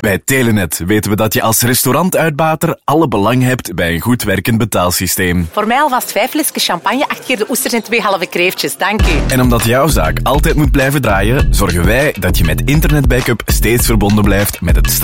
Bij Telenet weten we dat je als restaurantuitbater alle belang hebt bij een goed werkend betaalsysteem. Voor mij alvast 5 flesjes champagne, 8 keer de oesters en 2 halve kreeftjes. Dank u. En omdat jouw zaak altijd moet blijven draaien, zorgen wij dat je met internetbackup steeds verbonden blijft met het